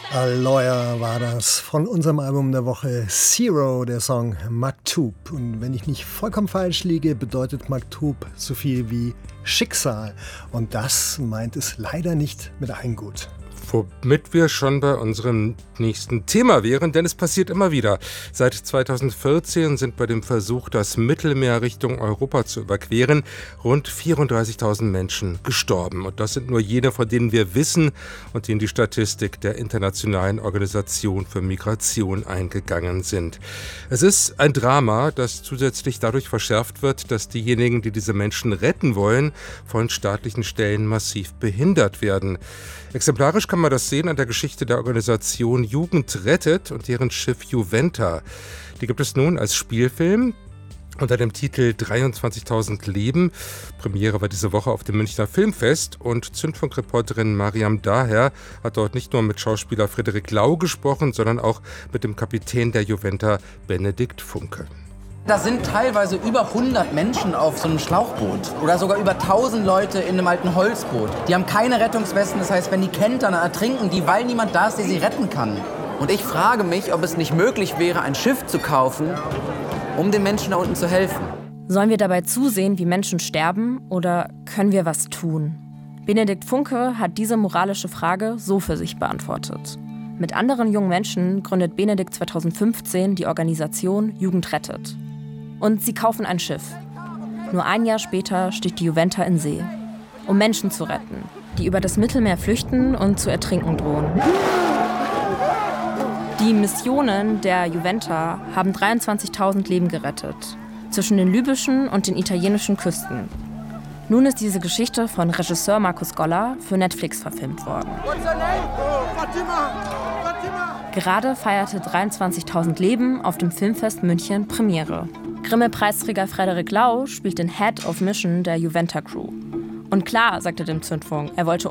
A Lawyer war das von unserem Album der Woche Zero, der Song Maktub. Und wenn ich nicht vollkommen falsch liege, bedeutet Maktub so viel wie Schicksal. Und das meint es leider nicht mit allen gut. Womit wir schon bei unserem nächsten Thema wären, denn es passiert immer wieder. Seit 2014 sind bei dem Versuch, das Mittelmeer Richtung Europa zu überqueren, rund 34.000 Menschen gestorben. Und das sind nur jene, von denen wir wissen und die in die Statistik der Internationalen Organisation für Migration eingegangen sind. Es ist ein Drama, das zusätzlich dadurch verschärft wird, dass diejenigen, die diese Menschen retten wollen, von staatlichen Stellen massiv behindert werden. Exemplarisch kann man das sehen an der Geschichte der Organisation Jugend rettet und deren Schiff Juventa. Die gibt es nun als Spielfilm unter dem Titel 23.000 Leben. Premiere war diese Woche auf dem Münchner Filmfest und Zündfunkreporterin Mariam Daher hat dort nicht nur mit Schauspieler Frederik Lau gesprochen, sondern auch mit dem Kapitän der Juventa, Benedikt Funke. Da sind teilweise über 100 Menschen auf so einem Schlauchboot oder sogar über 1000 Leute in einem alten Holzboot. Die haben keine Rettungswesten, das heißt, wenn die kentern, dann ertrinken die, weil niemand da ist, der sie retten kann. Und ich frage mich, ob es nicht möglich wäre, ein Schiff zu kaufen, um den Menschen da unten zu helfen. Sollen wir dabei zusehen, wie Menschen sterben, oder können wir was tun? Benedikt Funke hat diese moralische Frage so für sich beantwortet. Mit anderen jungen Menschen gründet Benedikt 2015 die Organisation Jugend rettet. Und sie kaufen ein Schiff. Nur ein Jahr später steht die Juventa in See, um Menschen zu retten, die über das Mittelmeer flüchten und zu ertrinken drohen. Die Missionen der Juventa haben 23.000 Leben gerettet, zwischen den libyschen und den italienischen Küsten. Nun ist diese Geschichte von Regisseur Markus Goller für Netflix verfilmt worden. Gerade feierte 23.000 Leben auf dem Filmfest München Premiere. Grimme-Preisträger Frederik Lau spielt den Head of Mission der Juventa Crew. Und klar, sagte dem Zündfunk, er wollte